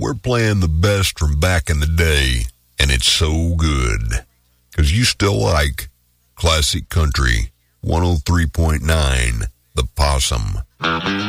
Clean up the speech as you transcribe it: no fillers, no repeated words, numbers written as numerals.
we're playing the best from back in the day, and it's so good. Because you still like classic country 103.9, The Possum.